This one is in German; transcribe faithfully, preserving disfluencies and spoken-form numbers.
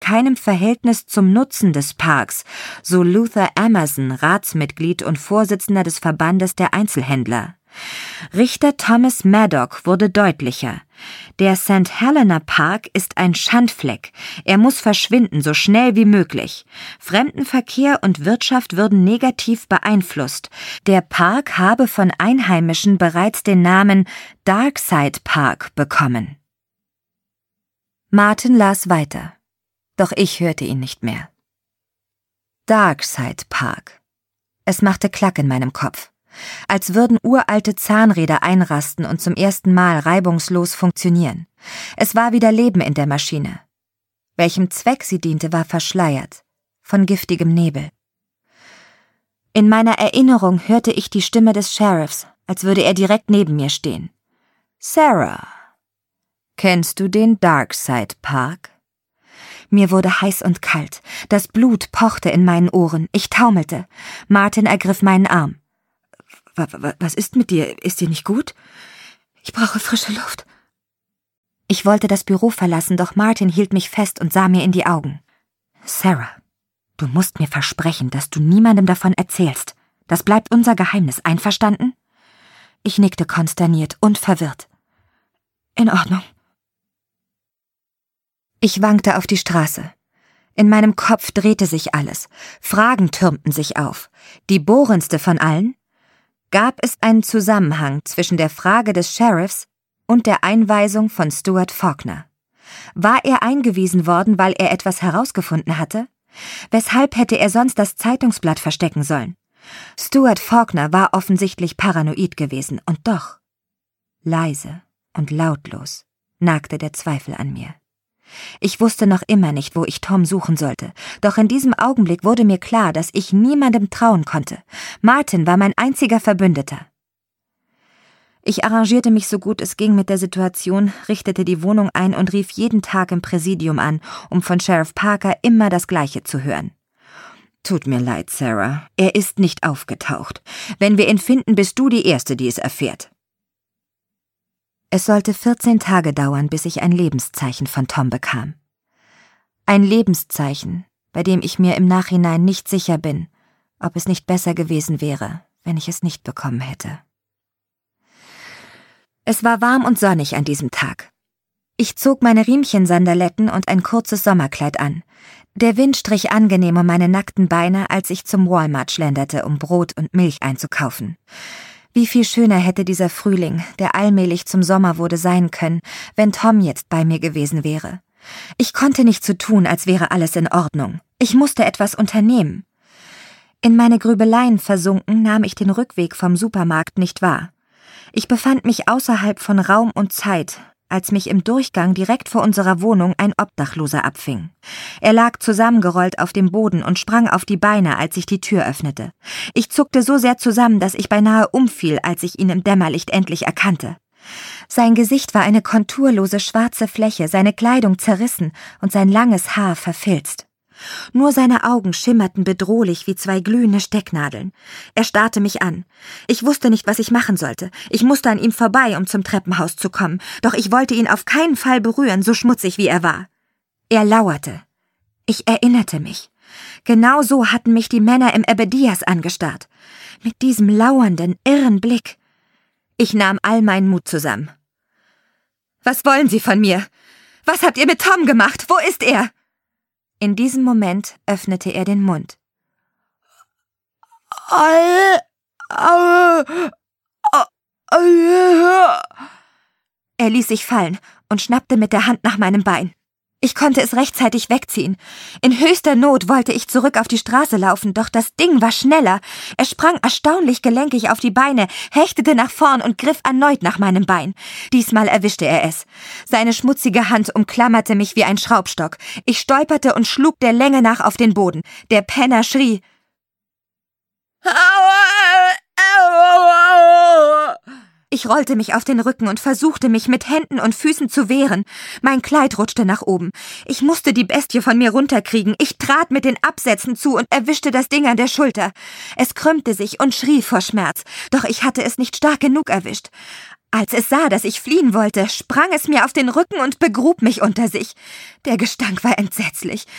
keinem Verhältnis zum Nutzen des Parks, so Luther Emerson, Ratsmitglied und Vorsitzender des Verbandes der Einzelhändler. Richter Thomas Maddock wurde deutlicher. Der Sankt Helena Park ist ein Schandfleck. Er muss verschwinden, so schnell wie möglich. Fremdenverkehr und Wirtschaft würden negativ beeinflusst. Der Park habe von Einheimischen bereits den Namen Darkside Park bekommen. Martin las weiter, doch ich hörte ihn nicht mehr. Darkside Park. Es machte Klack in meinem Kopf, als würden uralte Zahnräder einrasten und zum ersten Mal reibungslos funktionieren. Es war wieder Leben in der Maschine. Welchem Zweck sie diente, war verschleiert, von giftigem Nebel. In meiner Erinnerung hörte ich die Stimme des Sheriffs, als würde er direkt neben mir stehen. Sarah, kennst du den Darkside Park? Mir wurde heiß und kalt. Das Blut pochte in meinen Ohren. Ich taumelte. Martin ergriff meinen Arm. Was ist mit dir? Ist dir nicht gut? Ich brauche frische Luft. Ich wollte das Büro verlassen, doch Martin hielt mich fest und sah mir in die Augen. Sarah, du musst mir versprechen, dass du niemandem davon erzählst. Das bleibt unser Geheimnis, einverstanden? Ich nickte konsterniert und verwirrt. In Ordnung. Ich wankte auf die Straße. In meinem Kopf drehte sich alles. Fragen türmten sich auf. Die bohrendste von allen: Gab es einen Zusammenhang zwischen der Frage des Sheriffs und der Einweisung von Stuart Faulkner? War er eingewiesen worden, weil er etwas herausgefunden hatte? Weshalb hätte er sonst das Zeitungsblatt verstecken sollen? Stuart Faulkner war offensichtlich paranoid gewesen, und doch, leise und lautlos, nagte der Zweifel an mir. Ich wusste noch immer nicht, wo ich Tom suchen sollte, doch in diesem Augenblick wurde mir klar, dass ich niemandem trauen konnte. Martin war mein einziger Verbündeter. Ich arrangierte mich so gut es ging mit der Situation, richtete die Wohnung ein und rief jeden Tag im Präsidium an, um von Sheriff Parker immer das Gleiche zu hören. Tut mir leid, Sarah, er ist nicht aufgetaucht. Wenn wir ihn finden, bist du die Erste, die es erfährt. Es sollte vierzehn Tage dauern, bis ich ein Lebenszeichen von Tom bekam. Ein Lebenszeichen, bei dem ich mir im Nachhinein nicht sicher bin, ob es nicht besser gewesen wäre, wenn ich es nicht bekommen hätte. Es war warm und sonnig an diesem Tag. Ich zog meine Riemchensandaletten und ein kurzes Sommerkleid an. Der Wind strich angenehm um meine nackten Beine, als ich zum Walmart schlenderte, um Brot und Milch einzukaufen. Wie viel schöner hätte dieser Frühling, der allmählich zum Sommer wurde, sein können, wenn Tom jetzt bei mir gewesen wäre. Ich konnte nicht so tun, als wäre alles in Ordnung. Ich musste etwas unternehmen. In meine Grübeleien versunken, nahm ich den Rückweg vom Supermarkt nicht wahr. Ich befand mich außerhalb von Raum und Zeit, als mich im Durchgang direkt vor unserer Wohnung ein Obdachloser abfing. Er lag zusammengerollt auf dem Boden und sprang auf die Beine, als ich die Tür öffnete. Ich zuckte so sehr zusammen, dass ich beinahe umfiel, als ich ihn im Dämmerlicht endlich erkannte. Sein Gesicht war eine konturlose schwarze Fläche, seine Kleidung zerrissen und sein langes Haar verfilzt. Nur seine Augen schimmerten bedrohlich wie zwei glühende Stecknadeln. Er starrte mich an. Ich wusste nicht, was ich machen sollte. Ich musste an ihm vorbei, um zum Treppenhaus zu kommen, doch ich wollte ihn auf keinen Fall berühren, so schmutzig wie er war. Er lauerte. Ich erinnerte mich. Genau so hatten mich die Männer im Abedias angestarrt. Mit diesem lauernden, irren Blick. Ich nahm all meinen Mut zusammen. »Was wollen Sie von mir? Was habt ihr mit Tom gemacht? Wo ist er?« In diesem Moment öffnete er den Mund. Er ließ sich fallen und schnappte mit der Hand nach meinem Bein. Ich konnte es rechtzeitig wegziehen. In höchster Not wollte ich zurück auf die Straße laufen, doch das Ding war schneller. Er sprang erstaunlich gelenkig auf die Beine, hechtete nach vorn und griff erneut nach meinem Bein. Diesmal erwischte er es. Seine schmutzige Hand umklammerte mich wie ein Schraubstock. Ich stolperte und schlug der Länge nach auf den Boden. Der Penner schrie. Ich rollte mich auf den Rücken und versuchte, mich mit Händen und Füßen zu wehren. Mein Kleid rutschte nach oben. Ich musste die Bestie von mir runterkriegen. Ich trat mit den Absätzen zu und erwischte das Ding an der Schulter. Es krümmte sich und schrie vor Schmerz, doch ich hatte es nicht stark genug erwischt. Als es sah, dass ich fliehen wollte, sprang es mir auf den Rücken und begrub mich unter sich. Der Gestank war entsetzlich.